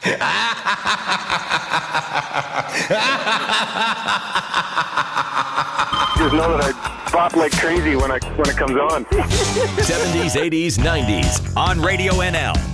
Just know that I bop like crazy when it comes on. 70s, 80s, 90s on Radio NL.